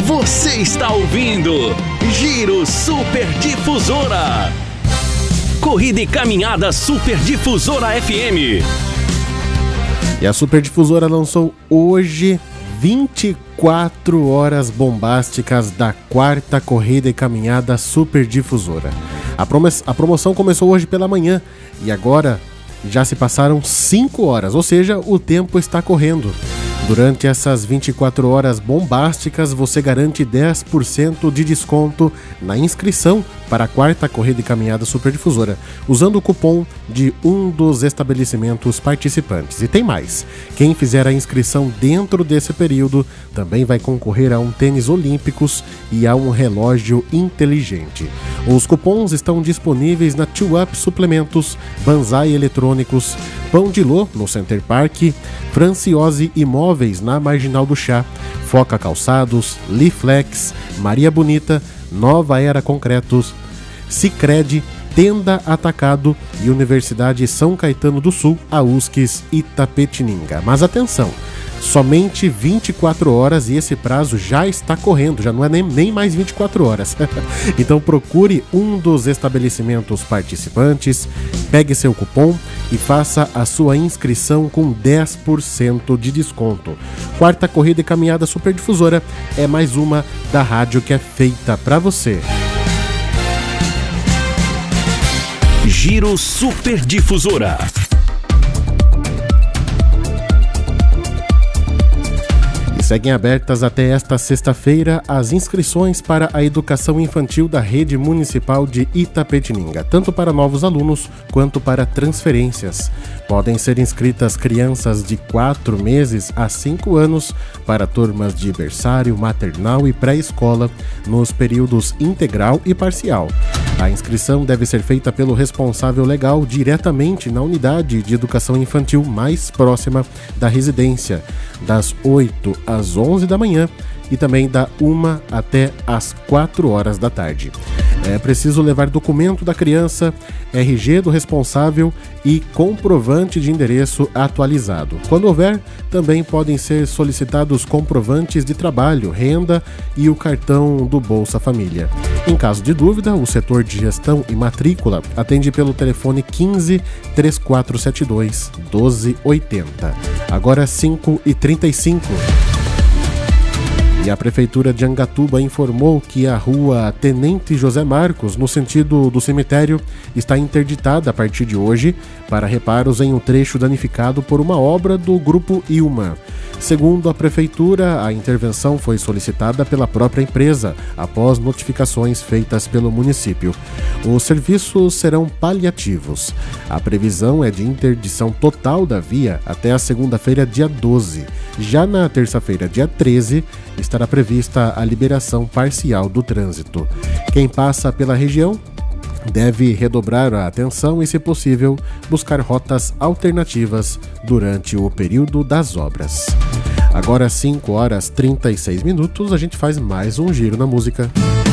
Você está ouvindo Giro Super Difusora. Corrida e caminhada Super Difusora FM. E a Super Difusora lançou hoje 24 horas bombásticas da 4ª Corrida e Caminhada Super Difusora. A promoção começou hoje pela manhã e agora já se passaram 5 horas, ou seja, o tempo está correndo. Durante essas 24 horas bombásticas, você garante 10% de desconto na inscrição para a 4ª Corrida e Caminhada Super Difusora, usando o cupom de um dos estabelecimentos participantes. E tem mais, quem fizer a inscrição dentro desse período também vai concorrer a um tênis olímpicos e a um relógio inteligente. Os cupons estão disponíveis na 2Up Suplementos, Banzai Eletrônicos, Pão de Lô, no Center Park, Franciose Imóveis, na Marginal do Chá, Foca Calçados, Liflex, Maria Bonita, Nova Era Concretos, Sicredi, Tenda Atacado e Universidade São Caetano do Sul, a USCS Itapetininga. Mas atenção, somente 24 horas e esse prazo já está correndo, já não é nem mais 24 horas. Então procure um dos estabelecimentos participantes, pegue seu cupom e faça a sua inscrição com 10% de desconto. 4ª Corrida e Caminhada Super Difusora é mais uma da rádio que é feita para você. Giro Super Difusora. Seguem abertas até esta sexta-feira as inscrições para a educação infantil da Rede Municipal de Itapetininga, tanto para novos alunos quanto para transferências. Podem ser inscritas crianças de 4 meses a 5 anos para turmas de berçário, maternal e pré-escola nos períodos integral e parcial. A inscrição deve ser feita pelo responsável legal diretamente na unidade de educação infantil mais próxima da residência, das 8 às 11 da manhã e também da 1 até às 4 horas da tarde. É preciso levar documento da criança, RG do responsável e comprovante de endereço atualizado. Quando houver, também podem ser solicitados comprovantes de trabalho, renda e o cartão do Bolsa Família. Em caso de dúvida, o setor de gestão e matrícula atende pelo telefone 15 3472 1280. Agora 5h35. E a Prefeitura de Angatuba informou que a rua Tenente José Marcos, no sentido do cemitério, está interditada a partir de hoje para reparos em um trecho danificado por uma obra do Grupo Ilma. Segundo a Prefeitura, a intervenção foi solicitada pela própria empresa, após notificações feitas pelo município. Os serviços serão paliativos. A previsão é de interdição total da via até a segunda-feira, dia 12. Já na terça-feira, dia 13, estará prevista a liberação parcial do trânsito. Quem passa pela região deve redobrar a atenção e, se possível, buscar rotas alternativas durante o período das obras. Agora 5h36, a gente faz mais um giro na música.